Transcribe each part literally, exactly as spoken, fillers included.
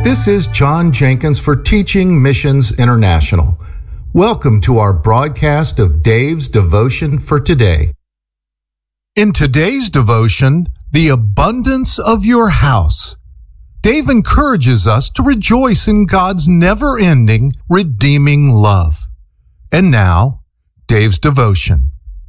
This is John Jenkins for Teaching Missions International. Welcome to our broadcast of Dave's Devotion for today. In today's devotion, the abundance of your house, Dave encourages us to rejoice in God's never-ending, redeeming love. And now, Dave's devotion.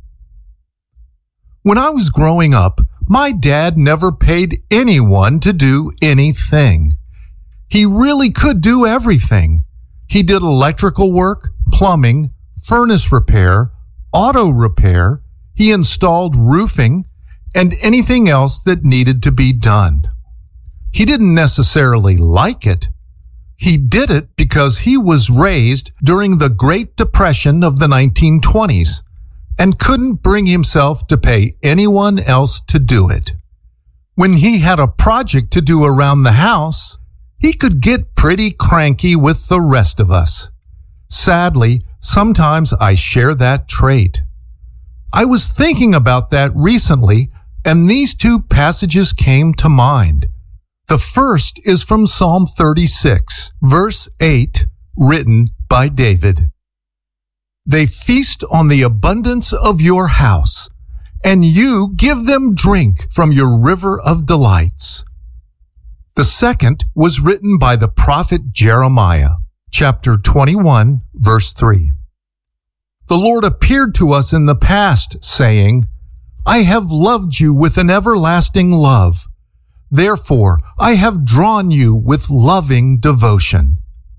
When I was growing up, my dad never paid anyone to do anything. He really could do everything. He did electrical work, plumbing, furnace repair, auto repair. He installed roofing and anything else that needed to be done. He didn't necessarily like it. He did it because he was raised during the Great Depression of the nineteen twenties and couldn't bring himself to pay anyone else to do it. When he had a project to do around the house, he could get pretty cranky with the rest of us. Sadly, sometimes I share that trait. I was thinking about that recently, and these two passages came to mind. The first is from Psalm thirty-six, verse eight, written by David. They feast on the abundance of your house, and you give them drink from your river of delights. The second was written by the prophet Jeremiah, chapter twenty-one, verse three. The Lord appeared to us in the past, saying, I have loved you with an everlasting love. Therefore, I have drawn you with loving devotion.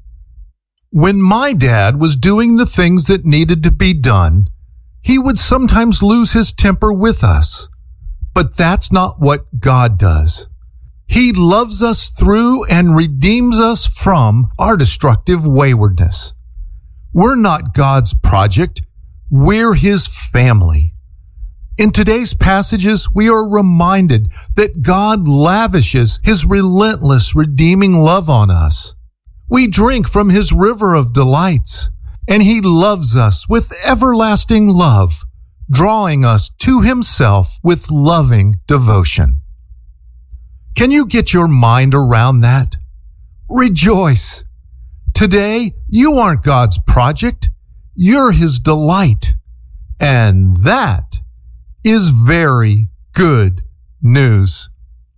When my dad was doing the things that needed to be done, he would sometimes lose his temper with us. But that's not what God does. He loves us through and redeems us from our destructive waywardness. We're not God's project. We're His family. In today's passages, we are reminded that God lavishes His relentless, redeeming love on us. We drink from His river of delights, and He loves us with everlasting love, drawing us to Himself with loving devotion. Can you get your mind around that? Rejoice. Today, you aren't God's project. You're His delight. And that is very good news.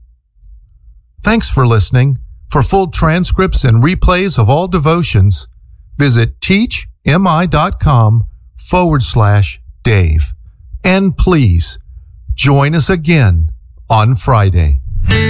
Thanks for listening. For full transcripts and replays of all devotions, visit teachmi.com forward slash Dave. And please join us again on Friday.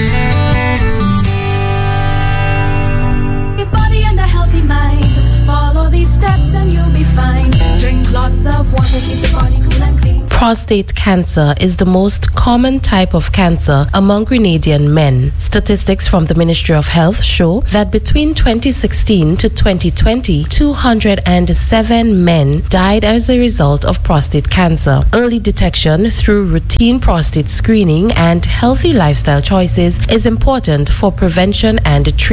Your body and a healthy mind. Follow these steps and you'll be fine. Drink lots of water, keep the body cool and clean. Prostate cancer is the most common type of cancer among Grenadian men. Statistics from the Ministry of Health show that between twenty sixteen to twenty twenty, two hundred seven men died as a result of prostate cancer. Early detection through routine prostate screening and healthy lifestyle choices is important for prevention and treatment.